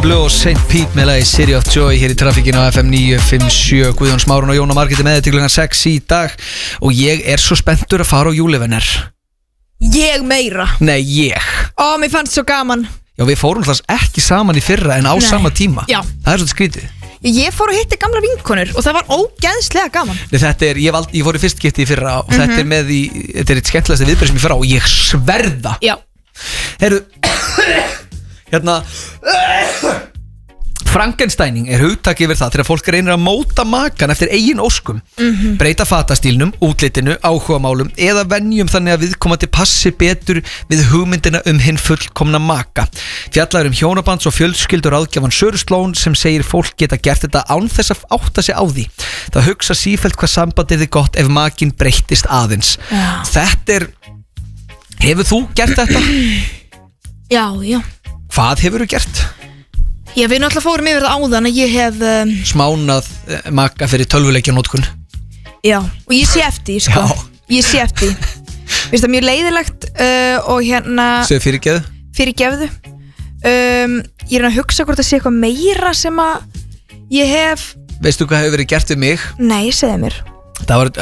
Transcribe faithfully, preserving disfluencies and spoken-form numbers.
Blue og Saint Pete með lagi City of Joy hér í trafikkinu á F M níu fimm sjö. Guðjón Smárun og Jóna Margréti með til klukkan sex í dag. Og ég er svo spenntur að fara á júlivenner. Ég meira. Nei, ég Ó, mér fannst svo gaman. Já, við fórum alltaf ekki saman í fyrra en á Nei. sama tíma. Já. Það er svolítið skrítið. Ég fór og hitti gamla vinkonur og það var ógeðslega gaman. Nei, þetta er, ég, vald, ég fór í fyrst geti í fyrra og Mhm. þetta er með í, þetta er eitt skemmtilegasta viðbröð sem ég fyrra og ég sverða. Já. Heyrðu, hérna Frankensteining er hugtak yfir það þegar fólk reynir að móta makan eftir eigin óskum, Mhm. breyta fatastílnum, útlitinu, áhugamálum eða venjum þannig að viðkomandi passi betur við hugmyndina um hinn fullkomna maka. Fjallaður um hjónabands og fjölskyldur áðgjafan Söru Slón sem segir fólk geta gert þetta án þess að átta sig á því. Það hugsa sífellt hvað sambandið er gott ef makin breyttist aðeins. Já. Þetta er, hefur þú gert þetta? Já, já. Hvað hefur þú gert? Ég við náttúrulega fórum yfir það áðan að ég hef um, Smánað eh, maka fyrir tölvuleikjanótkun. Já, og ég sé eftir, sko. Já. Ég sé eftir. Veist það mjög leiðilegt uh, og hérna Segðu fyrirgeðu. fyrirgefðu. um, Ég er að hugsa hvort það sé eitthvað meira sem að ég hef. Veistu hvað hefur verið gert við mig? Nei, segðu mér. Það var